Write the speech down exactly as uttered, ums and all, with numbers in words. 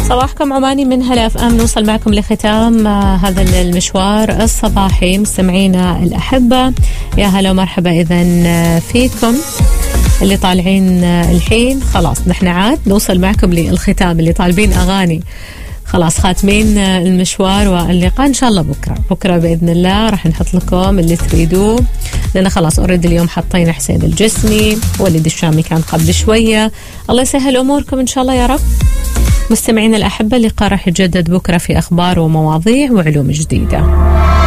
صباحكم عماني من هلا اف ام. نوصل معكم لختام هذا المشوار الصباحي مستمعينا الأحبة. يا هلا ومرحبا إذن فيكم اللي طالعين الحين. خلاص نحن عاد نوصل معكم للختام. اللي طالبين أغاني خلاص خاتمين المشوار واللقاء إن شاء الله بكرة بكرة بإذن الله راح نحط لكم اللي تريدوه، لأن خلاص أوريد اليوم حطينا حسين الجسمي، وليد الشامي كان قبل شوية. الله يسهل أموركم إن شاء الله يا رب. مستمعين الأحبة، اللقاء راح يتجدد بكرة في أخبار ومواضيع وعلوم جديدة.